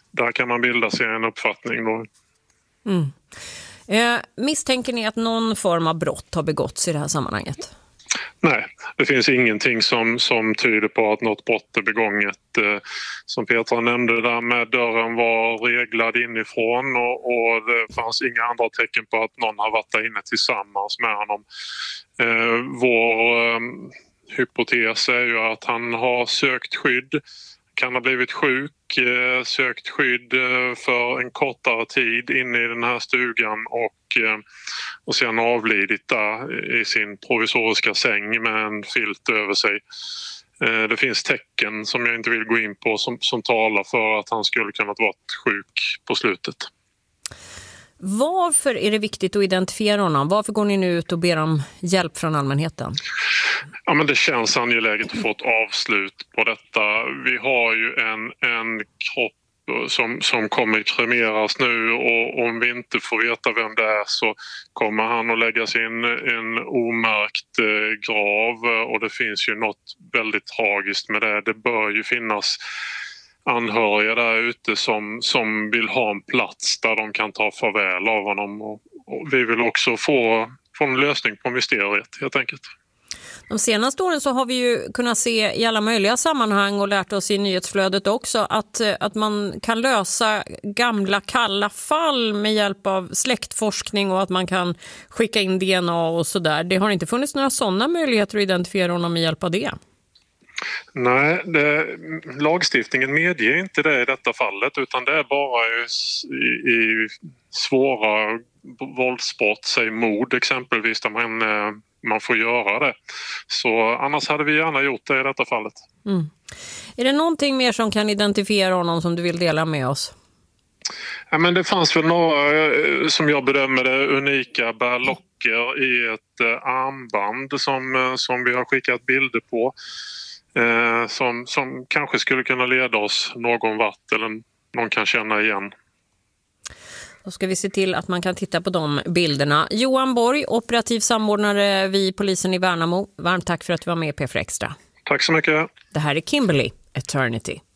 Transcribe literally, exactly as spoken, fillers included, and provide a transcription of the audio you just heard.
där kan man bilda sig en uppfattning då. Mm. Eh, misstänker ni att någon form av brott har begåtts i det här sammanhanget? Nej, det finns ingenting som, som tyder på att något brott är begånget. Eh, som Petra nämnde där med dörren var reglad inifrån och, och det fanns inga andra tecken på att någon har varit där inne tillsammans med honom. Eh, vår eh, hypotes är ju att han har sökt skydd, kan ha blivit sjuk, eh, sökt skydd eh, för en kortare tid inne i den här stugan och, eh, och sen avlidit där i sin provisoriska säng med en filt över sig. Eh, det finns tecken som jag inte vill gå in på som, som talar för att han skulle kunna ha varit sjuk på slutet. Varför är det viktigt att identifiera honom? Varför går ni nu ut och ber om hjälp från allmänheten? Ja, men det känns angeläget att få ett avslut på detta. Vi har ju en, en kropp som, som kommer kremeras nu och om vi inte får veta vem det är så kommer han att läggas in en omärkt eh, grav och det finns ju något väldigt tragiskt med det. Det bör ju finnas anhöriga där ute som, som vill ha en plats där de kan ta farväl av honom och, och vi vill också få, få en lösning på mysteriet helt enkelt. De senaste åren så har vi ju kunnat se i alla möjliga sammanhang och lärt oss i nyhetsflödet också att, att man kan lösa gamla kalla fall med hjälp av släktforskning och att man kan skicka in D N A och sådär. Det har inte funnits några sådana möjligheter att identifiera honom med hjälp av det. Nej, det, lagstiftningen medger inte det i detta fallet utan det är bara i, i svåra våldsbrott, säg mord exempelvis, där man, man får göra det. Så annars hade vi gärna gjort det i detta fallet. Mm. Är det någonting mer som kan identifiera honom som du vill dela med oss? Ja, men det fanns väl några, som jag bedömer det, unika bärlocker i ett armband som, som vi har skickat bilder på. Eh, som, som kanske skulle kunna leda oss någon vart eller någon kan känna igen. Då ska vi se till att man kan titta på de bilderna. Johan Borg, operativ samordnare vid polisen i Värnamo. Varmt tack för att du var med i P fyra Extra. Tack så mycket. Det här är Kimberly, Eternity.